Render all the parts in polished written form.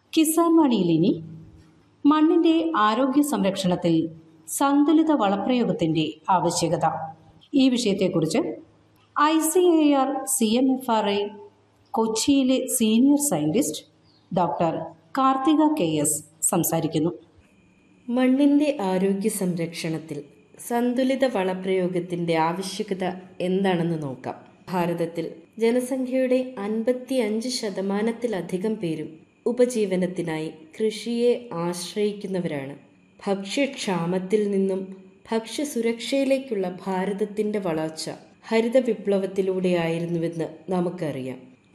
കിസാൻ വാണിയിൽ ഇനി മണ്ണിന്റെ ആരോഗ്യ സംരക്ഷണത്തിൽ സന്തുലിത വളപ്രയോഗത്തിന്റെ ആവശ്യകത. ഈ വിഷയത്തെക്കുറിച്ച് ICAR CMFRA കൊച്ചിയിലെ senior scientist doctor Karthika KS സംസാരിക്കുന്നു. മണ്ണിന്റെ ആരോഗ്യ സംരക്ഷണത്തിൽ സന്തുലിത വളപ്രയോഗത്തിന്റെ ആവശ്യകത എന്താണെന്ന് നോക്കാം. ഭാരതത്തിൽ ജനസംഖ്യയുടെ 55% പേരും ഉപജീവനത്തിനായി കൃഷിയെ ആശ്രയിക്കുന്നവരാണ്. ഭക്ഷ്യക്ഷാമത്തിൽ നിന്നും ഭക്ഷ്യസുരക്ഷയിലേക്കുള്ള ഭാരതത്തിന്റെ വളർച്ച ഹരിത വിപ്ലവത്തിലൂടെയായിരുന്നുവെന്ന് നമുക്കറിയാം.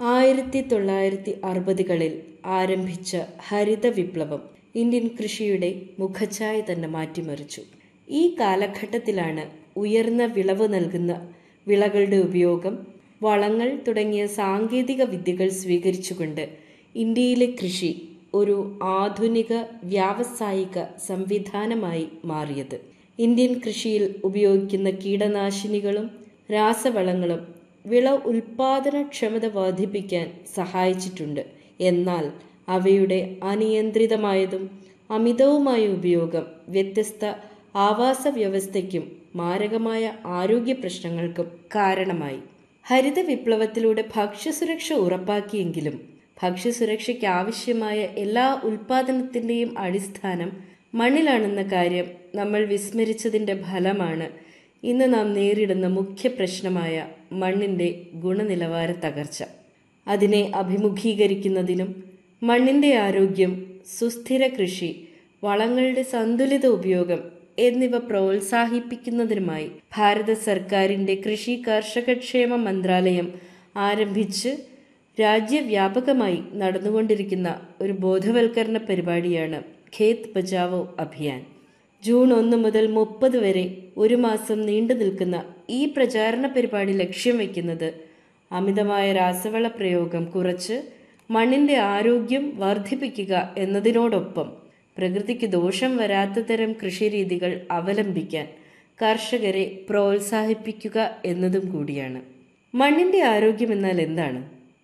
1960കളിൽ ആരംഭിച്ച ഹരിത വിപ്ലവം ഇന്ത്യൻ കൃഷിയുടെ മുഖച്ഛായ തന്നെ മാറ്റിമറിച്ചു. ഈ കാലഘട്ടത്തിലാണ് ഉയർന്ന വിളവ് നൽകുന്ന വിളകളുടെ ഉപയോഗം, വളങ്ങൾ തുടങ്ങിയ സാങ്കേതിക വിദ്യകൾ സ്വീകരിച്ചുകൊണ്ട് ഇന്ത്യയിലെ കൃഷി ഒരു ആധുനിക വ്യാവസായിക സംവിധാനമായി മാറിയത്. ഇന്ത്യൻ കൃഷിയിൽ ഉപയോഗിക്കുന്ന കീടനാശിനികളും രാസവളങ്ങളും വിള ഉൽപാദനക്ഷമത വർദ്ധിപ്പിക്കാൻ സഹായിച്ചിട്ടുണ്ട്. എന്നാൽ അവയുടെ അനിയന്ത്രിതമായതും അമിതവുമായ ഉപയോഗം വ്യത്യസ്ത ആവാസ വ്യവസ്ഥയ്ക്കും മാരകമായ ആരോഗ്യ പ്രശ്നങ്ങൾക്കും കാരണമായി. ഹരിത വിപ്ലവത്തിലൂടെ ഭക്ഷ്യസുരക്ഷ ഉറപ്പാക്കിയെങ്കിലും ഭക്ഷ്യസുരക്ഷയ്ക്ക് ആവശ്യമായ എല്ലാ ഉൽപാദനത്തിൻ്റെയും അടിസ്ഥാനം മണ്ണിലാണെന്ന കാര്യം നമ്മൾ വിസ്മരിച്ചതിൻ്റെ ഫലമാണ് ഇന്ന് നാം നേരിടുന്ന മുഖ്യ പ്രശ്നമായ മണ്ണിൻ്റെ ഗുണനിലവാര തകർച്ച. അതിനെ അഭിമുഖീകരിക്കുന്നതിനും മണ്ണിൻ്റെ ആരോഗ്യം, സുസ്ഥിര കൃഷി, വളങ്ങളുടെ സന്തുലിത ഉപയോഗം എന്നിവ പ്രോത്സാഹിപ്പിക്കുന്നതിനുമായി ഭാരത സർക്കാരിൻ്റെ കൃഷി കർഷകക്ഷേമ മന്ത്രാലയം ആരംഭിച്ച് രാജ്യവ്യാപകമായി നടന്നുകൊണ്ടിരിക്കുന്ന ഒരു ബോധവൽക്കരണ പരിപാടിയാണ് ഖേത് ബച്ചാവോ അഭിയാൻ. ജൂൺ 1 മുതൽ 30 വരെ ഒരു മാസം നീണ്ടു നിൽക്കുന്ന ഈ പ്രചാരണ പരിപാടി ലക്ഷ്യം വയ്ക്കുന്നത് അമിതമായ രാസവള പ്രയോഗം കുറച്ച് മണ്ണിൻ്റെ ആരോഗ്യം വർദ്ധിപ്പിക്കുക എന്നതിനോടൊപ്പം പ്രകൃതിക്ക് ദോഷം വരാത്ത തരം കൃഷിരീതികൾ അവലംബിക്കാൻ കർഷകരെ പ്രോത്സാഹിപ്പിക്കുക എന്നതും കൂടിയാണ്. മണ്ണിൻ്റെ ആരോഗ്യം എന്നാൽ എന്താണ്?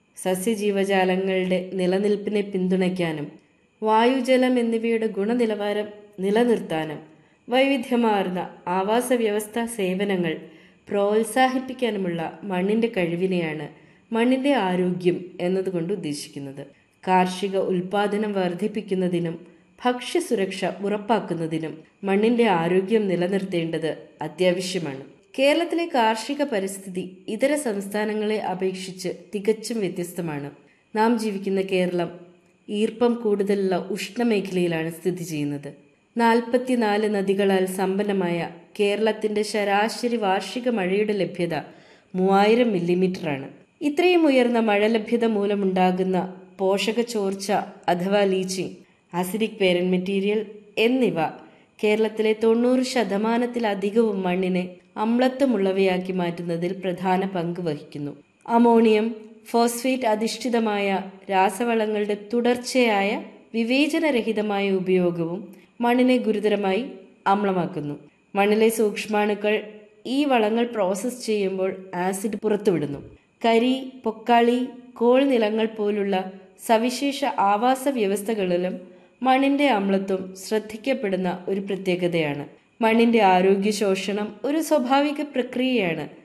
സസ്യജീവജാലങ്ങളുടെ നിലനിൽപ്പിനെ പിന്തുണയ്ക്കാനും വായുജലം എന്നിവയുടെ ഗുണനിലവാരം നിലനിർത്താനും വൈവിധ്യമാർന്ന ആവാസ വ്യവസ്ഥാ സേവനങ്ങൾ പ്രോത്സാഹിപ്പിക്കാനുമുള്ള മണ്ണിൻ്റെ കഴിവിനെയാണ് മണ്ണിൻ്റെ ആരോഗ്യം എന്നതുകൊണ്ട് ഉദ്ദേശിക്കുന്നത്. കാർഷിക ഉൽപാദനം വർദ്ധിപ്പിക്കുന്നതിനും ഭക്ഷ്യസുരക്ഷ ഉറപ്പാക്കുന്നതിനും മണ്ണിൻ്റെ ആരോഗ്യം നിലനിർത്തേണ്ടത് അത്യാവശ്യമാണ്. കേരളത്തിലെ കാർഷിക പരിസ്ഥിതി ഇതര സംസ്ഥാനങ്ങളെ അപേക്ഷിച്ച് തികച്ചും വ്യത്യസ്തമാണ്. നാം ജീവിക്കുന്ന കേരളം ഈർപ്പം കൂടുതലുള്ള ഉഷ്ണമേഖലയിലാണ് സ്ഥിതി ചെയ്യുന്നത്. 44 നദികളാൽ സമ്പന്നമായ കേരളത്തിൻ്റെ ശരാശരി വാർഷിക മഴയുടെ ലഭ്യത 3000 മില്ലിമീറ്ററാണ്. ഇത്രയും ഉയർന്ന മഴ ലഭ്യത മൂലമുണ്ടാകുന്ന പോഷക ചോർച്ച അഥവാ ലീച്ചിങ്, അസിഡിക് പേരന്റ് മെറ്റീരിയൽ എന്നിവ കേരളത്തിലെ 90%-ലധികവും മണ്ണിനെ അമ്ലത്വമുള്ളവയാക്കി മാറ്റുന്നതിൽ പ്രധാന പങ്ക് വഹിക്കുന്നു. അമോണിയം, ഫോസ്ഫേറ്റ് അധിഷ്ഠിതമായ രാസവളങ്ങളുടെ തുടർച്ചയായ വിവേചനരഹിതമായ ഉപയോഗവും മണ്ണിനെ ഗുരുതരമായി അമ്ലമാക്കുന്നു. മണ്ണിലെ സൂക്ഷ്മാണുക്കൾ ഈ വളങ്ങൾ പ്രോസസ്സ് ചെയ്യുമ്പോൾ ആസിഡ് പുറത്തുവിടുന്നു. കരി, പൊക്കാളി, കോൾ നിലങ്ങൾ പോലുള്ള സവിശേഷ ആവാസ വ്യവസ്ഥകളിലും മണ്ണിൻ്റെ അമ്ലത്വം ശ്രദ്ധിക്കപ്പെടുന്ന ഒരു പ്രത്യേകതയാണ്. മണ്ണിൻ്റെ ആരോഗ്യ ശോഷണം ഒരു സ്വാഭാവിക പ്രക്രിയയാണ്.